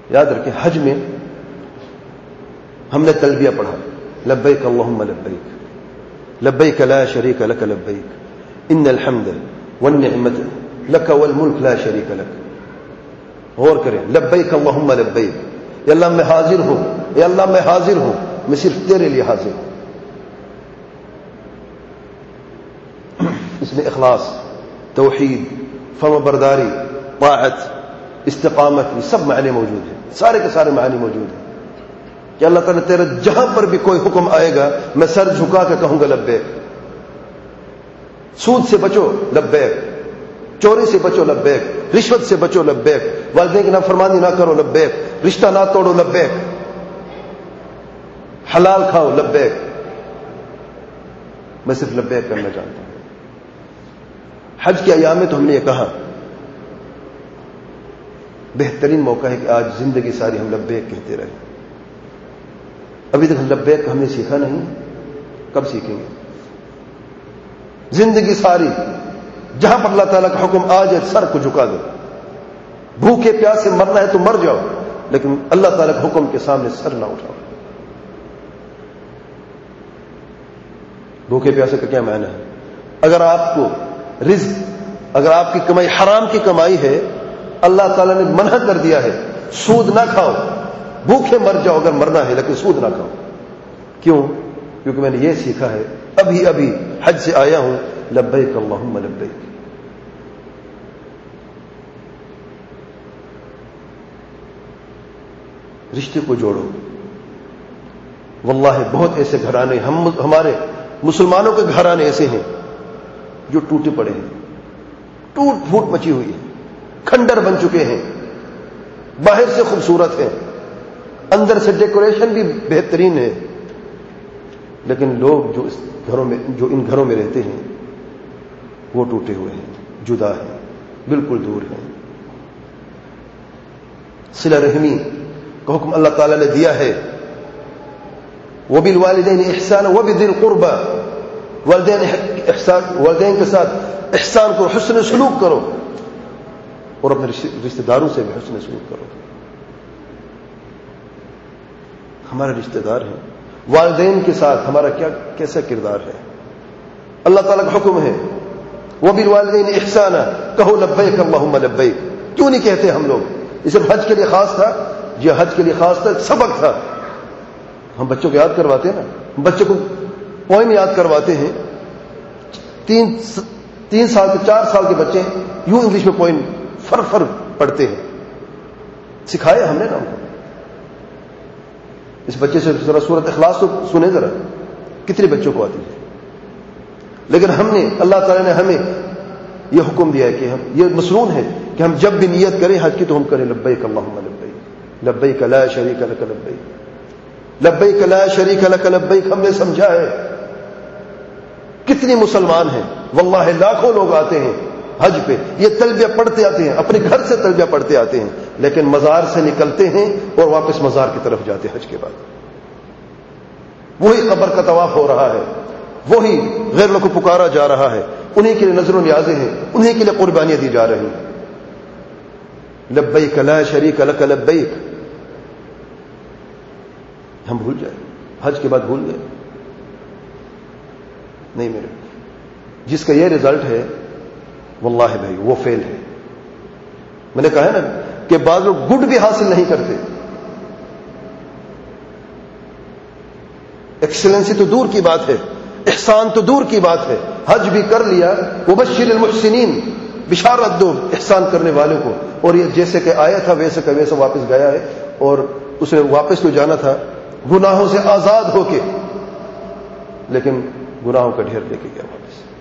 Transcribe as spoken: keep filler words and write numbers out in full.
یاد رکھیں حج میں ہم نے تلبیہ پڑھا، لبیک اللہم لبیک لبیک لا شریک لک لبیک ان الحمد والنعمت لک والملک لا شریک لک. غور کریں، لبیک اللہم لبیک، یا اللہ میں حاضر ہوں، یا اللہ میں حاضر ہوں، میں صرف تیرے لیے حاضر ہوں. اس میں اخلاص، توحید، فرما برداری، طاعت، استقامت، یہ سب معنی موجود ہیں، سارے کے سارے معنی موجود ہیں کہ اللہ تعالیٰ تیرا جہاں پر بھی کوئی حکم آئے گا میں سر جھکا کے کہوں گا لبیک. سود سے بچو لبیک، چوری سے بچو لبیک، رشوت سے بچو لبیک، والدین کی نافرمانی نہ کرو لبیک، رشتہ نہ توڑو لبیک، حلال کھاؤ لبیک. میں صرف لبیک کرنا جانتا ہوں. حج کے ایام میں تو ہم نے یہ کہا بہترین موقع ہے کہ آج زندگی ساری ہم لبیک کہتے رہے. ابھی تک ہم لبیک ہم نے سیکھا نہیں، کب سیکھیں گے؟ زندگی ساری جہاں پر اللہ تعالیٰ کا حکم آ جائے سر کو جھکا دو. بھوکے پیاسے مرنا ہے تو مر جاؤ، لیکن اللہ تعالیٰ کے حکم کے سامنے سر نہ اٹھاؤ. بھوکے پیاسے کا کیا معنی ہے؟ اگر آپ کو رزق، اگر آپ کی کمائی حرام کی کمائی ہے، اللہ تعالیٰ نے منع کر دیا ہے سود نہ کھاؤ، بھوکے مر جاؤ اگر مرنا ہے، لیکن سود نہ کھاؤ. کیوں؟ کیونکہ میں نے یہ سیکھا ہے، ابھی ابھی حج سے آیا ہوں، لبیک اللہم لبیک. رشتے کو جوڑو. واللہ بہت ایسے گھرانے ہم ہمارے مسلمانوں کے گھرانے ایسے ہیں جو ٹوٹے پڑے ہیں، ٹوٹ پھوٹ مچی ہوئی ہے، کھنڈر بن چکے ہیں، باہر سے خوبصورت ہیں، اندر سے ڈیکوریشن بھی بہترین ہے، لیکن لوگ جو اس گھروں میں جو ان گھروں میں رہتے ہیں وہ ٹوٹے ہوئے ہیں، جدا ہیں، بالکل دور ہیں. صلہ رحمی کا حکم اللہ تعالی نے دیا ہے، وبالوالدین احسانا وبذی القربى، والدین احسان، والدین کے ساتھ احسان کرو، حسن سلوک کرو، اور اپنے رشتہ داروں سے بھی حسن سلوک کرو. ہمارے رشتہ دار ہیں، والدین کے ساتھ ہمارا کیا کیسا کردار ہے؟ اللہ تعالیٰ کا حکم ہے وبالوالدین احسانا، کہو لبیک اللہم لبیک. کیوں نہیں کہتے ہم لوگ؟ یہ صرف حج کے لیے خاص تھا؟ جی حج کے لیے خاص تھا، سبق تھا. ہم بچوں کو یاد کرواتے ہیں نا، بچوں کو پوائم یاد کرواتے ہیں. تین تین سال کے چار سال کے بچے یوں انگلش میں پوائم فر فر پڑھتے ہیں. سکھایا ہم نے نا ان کو. اس بچے سے ذرا سورت اخلاص تو سنیں ذرا، کتنے بچوں کو آتی ہے. لیکن ہم نے، اللہ تعالیٰ نے ہمیں یہ حکم دیا ہے کہ ہم، یہ مسنون ہے کہ ہم جب بھی نیت کریں حج کی تو ہم کریں لبیک اللہم لبیک لبیک لا شریک لک لبیک لبیک لا شریک لک لبیک. ہم نے سمجھا ہے کتنے مسلمان ہیں، واللہ لاکھوں لوگ آتے ہیں حج پہ، یہ تلبیہ پڑھتے آتے ہیں، اپنے گھر سے تلبیہ پڑھتے آتے ہیں، لیکن مزار سے نکلتے ہیں اور واپس مزار کی طرف جاتے ہیں حج کے بعد. وہی قبر کا طواف ہو رہا ہے، وہی غیروں کو پکارا جا رہا ہے، انہیں کے لیے نظر و نیازیں ہیں، انہیں کے لیے قربانیاں دی جا رہی ہیں. لبیک لا شریک لک لبیک. ہم بھول جائیں، حج کے بعد بھول گئے. نہیں میرے، جس کا یہ رزلٹ ہے واللہ بھائی وہ فیل ہے. میں نے کہا ہے نا کہ بعض لوگ گڈ بھی حاصل نہیں کرتے، ایکسلنسی تو دور کی بات ہے، احسان تو دور کی بات ہے. حج بھی کر لیا، وبشر المحسنین، بشارت دو احسان کرنے والوں کو. اور یہ جیسے کہ آیا تھا ویسے کہ ویسے واپس گیا ہے، اور اس نے واپس تو جانا تھا گناہوں سے آزاد ہو کے، لیکن گناہوں کا ڈھیر لے کے گیا واپس.